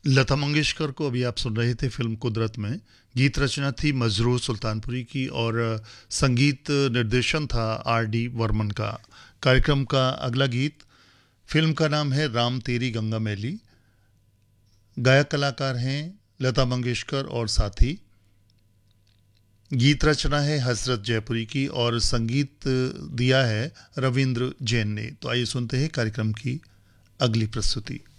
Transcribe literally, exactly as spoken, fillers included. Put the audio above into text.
लता मंगेशकर को अभी आप सुन रहे थे फिल्म कुदरत में। गीत रचना थी मजरूह सुल्तानपुरी की और संगीत निर्देशन था आर डी वर्मन का। कार्यक्रम का अगला गीत, फिल्म का नाम है राम तेरी गंगा मैली। गायक कलाकार हैं लता मंगेशकर और साथी। गीत रचना है हसरत जयपुरी की और संगीत दिया है रविंद्र जैन ने। तो आइए सुनते हैं कार्यक्रम की अगली प्रस्तुति।